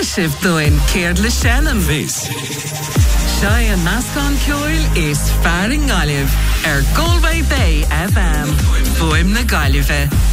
Sib doin Céard le Shannon. Fés. Shia Nascon Coil is Faring Olive. Galway Bay FM. Boim na Galive.